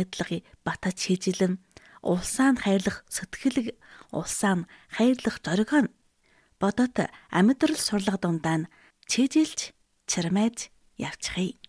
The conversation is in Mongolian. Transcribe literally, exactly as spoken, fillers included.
хайдлага батаж хийжилэн улсаан хайрлах сэтгэлэг улсаан хайрлах зориг нь бодот амьдрал сурлага дундаа нь чижилж чармайж явчихъя.